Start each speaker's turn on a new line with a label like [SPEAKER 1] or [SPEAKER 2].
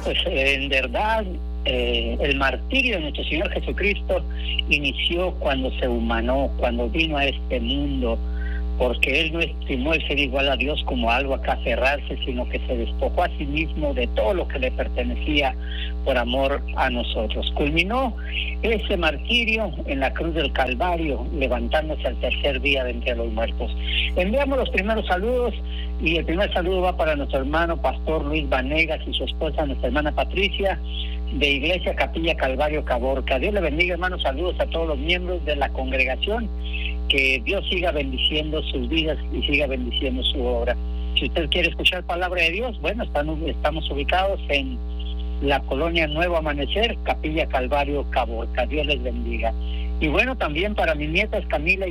[SPEAKER 1] pues en verdad el martirio de nuestro Señor Jesucristo inició cuando se humanó, cuando vino a este mundo, porque Él no estimó el ser igual a Dios como algo a que aferrarse, sino que se despojó a sí mismo de todo lo que le pertenecía por amor a nosotros. Culminó ese martirio en la cruz del Calvario, levantándose al tercer día de entre los muertos. Enviamos los primeros saludos, y el primer saludo va para nuestro hermano Pastor Luis Vanegas y su esposa, nuestra hermana Patricia, de Iglesia Capilla Calvario Caborca. Dios le bendiga, hermanos. Saludos a todos los miembros de la congregación. Que Dios siga bendiciendo sus vidas y siga bendiciendo su obra. Si usted quiere escuchar palabra de Dios, bueno, estamos ubicados en la colonia Nuevo Amanecer, Capilla Calvario Caborca. Dios les bendiga. Y bueno, también para mis nietas Camila y